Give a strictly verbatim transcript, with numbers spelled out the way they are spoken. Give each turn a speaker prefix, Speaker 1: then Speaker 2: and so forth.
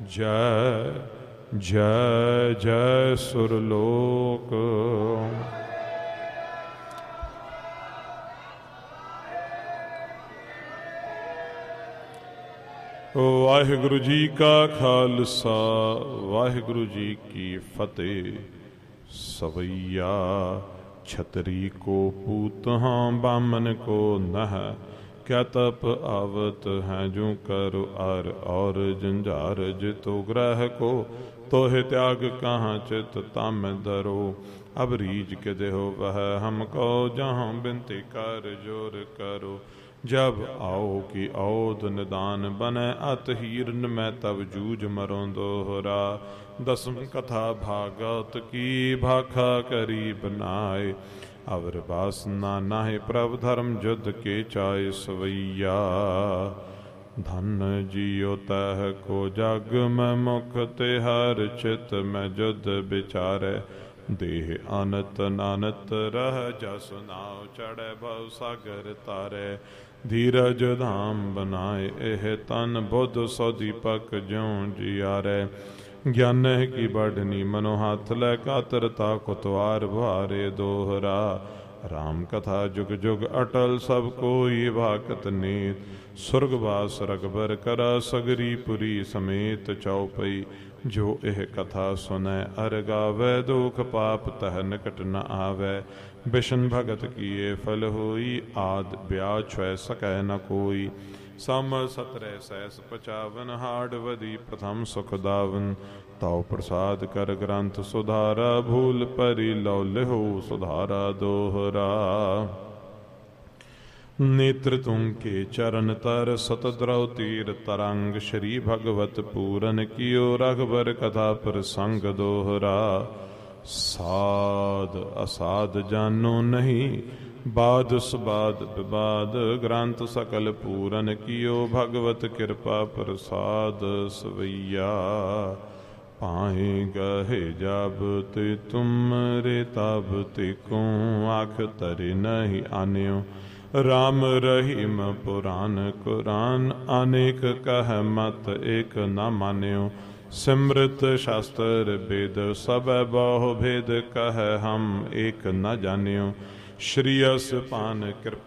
Speaker 1: ਜੈ ਜੈ ਜੈ ਸੁਰਲੋਕ। ਵਾਹਿਗੁਰੂ ਜੀ ਕਾ ਖਾਲਸਾ ਵਾਹਿਗੁਰੂ ਜੀ ਕੀ ਫਤਿਹ। ਸਵਈਆ ਛਤਰੀ ਕੋ ਪੂਤ ਹਾਂ ਬਾਮਨ ਕੋ ਨਹ, ਕਿਆ ਤਪ आवत हैं जो कर अर और जंजार जितो ग्रह को तोहे त्याग कहाँ चित तम दरो। अब रीझ के देहो वह हमको जहाँ बिनती कर जोर करो। जब आओ कि औद निदान बने अत हीरन में तब जूझ मरो दोहरा। दसम कथा भागवत की भाखा करी बनाए, अवर वासना नाहि प्रभ धर्म युद्ध के चाय सवैया। धन जियो तह को जग में मुख तिहार चित में युद्ध विचारे। देह अनत नानत रह जस नाव चढ़े भव सागर तारे। धीरज धाम बनाए एह तन बुद्ध सौ दीपक ज्यों जियारे। ज्ञान की बढ़नी मनो हाथ लै कातरता कुतवार भारे दोहरा। राम कथा जुग जुग अटल सब कोई भाकत नीत। सुरगवास रघबर करा सगरी पुरी समेत चौपई। जो एह कथा सुनै अर गावै दुख पाप तह निकट न आवे। बिशन भगत किए फल होई आद ब्याज छुए सकै न कोई। सम सतरह सहस पचावन हाड़वदी प्रथम सुख दावन। ताऊ प्रसाद कर ग्रंथ सुधारा भूल परि लौ लिहो सुधारा दोहरा। नेत्र तुम के चरण तर सतद्रव तीर तरंग। श्री भगवत पूरन कियो रघबर कथा प्रसंग दोहरा। साध असाध जानो नहीं बाद सुबाद विवाद। ग्रंथ सकल पूरन कियो भगवत कृपा प्रसाद सवैया। पाए गहे जब ते तुम रे तब ते को आख तरे नहीं आन्यो। राम रहीम पुराण कुरान अनेक कह मत एक न मान्यो। सिमृत शास्त्र वेद सब बहु भेद कह हम एक न जान्यो। श्री यस पान कृपा